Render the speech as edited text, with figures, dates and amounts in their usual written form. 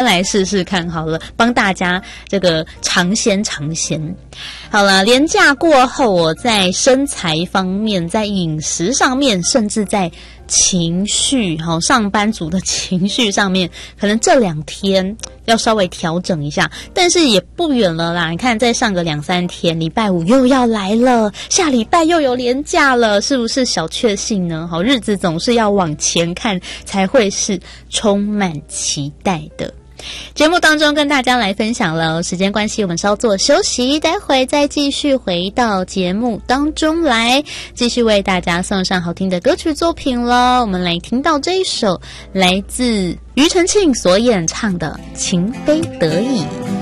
来试试看好了，帮大家这个尝鲜。好了，连假过后，我在身材方面，在饮食上面，甚至在情绪，上班族的情绪上面，可能这2天要稍微调整一下，但是也不远了啦。你看，再上个2-3天，礼拜5又要来了，下礼拜又有连假了，是不是小确幸呢？好，日子总是要往前看，才会是充满期待的。节目当中跟大家来分享了，时间关系我们稍作休息，待会再继续回到节目当中来，继续为大家送上好听的歌曲作品了。我们来听到这一首来自庾澄庆所演唱的《情非得已》。